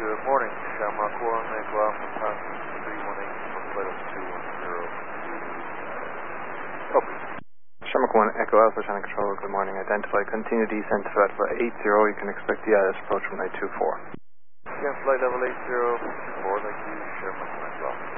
Good morning, Shamrock 1, Echo Alpha, passing 318 from flight of 210. Copy. Shamrock 1, Echo Alpha, Channel Control, good morning. Identify, continue descent to Alpha 80, you can expect the ILS approach from 924. Again, flight level 80, 24, like you, Shamrock 1, Echo Alpha.